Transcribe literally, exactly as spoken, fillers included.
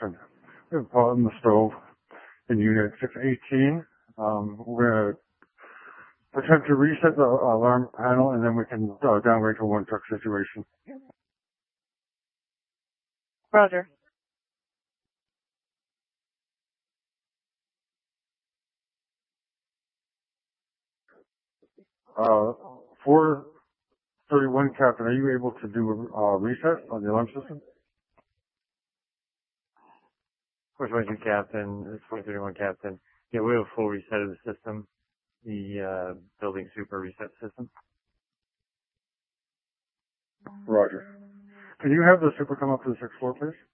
Captain. We have a problem in the stove in Unit six eighteen. Um, we're going to attempt to reset the alarm panel, and then we can uh, downgrade to a one truck situation. Roger. Uh, four thirty-one, Captain, are you able to do a uh, reset on the alarm system? four twenty-two, Captain. It's four thirty-one, Captain. Yeah, we have a full reset of the system, the uh, building super reset system. Roger. Can you have the super come up to the sixth floor, please?